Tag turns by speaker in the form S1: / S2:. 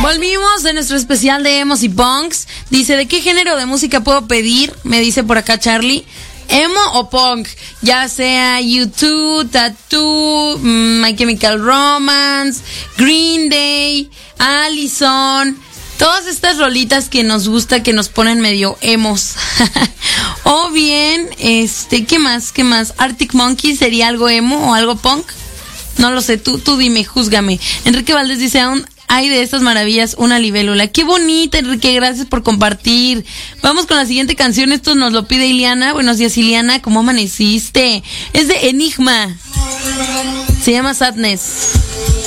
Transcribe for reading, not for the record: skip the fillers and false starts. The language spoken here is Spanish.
S1: Volvimos de nuestro especial de emos y punks. Dice, ¿de qué género de música puedo pedir? Me dice por acá Charlie. ¿Emo o punk? Ya sea U2, Tattoo, My Chemical Romance, Green Day, Allison. Todas estas rolitas que nos gusta, que nos ponen medio emos. O bien, ¿qué más? Arctic Monkey sería algo emo o algo punk. No lo sé, tú dime, júzgame. Enrique Valdés dice, aún hay de estas maravillas una libélula. Qué bonita, Enrique, gracias por compartir. Vamos con la siguiente canción, esto nos lo pide Iliana. Buenos días, Iliana, ¿cómo amaneciste? Es de Enigma, se llama Sadness.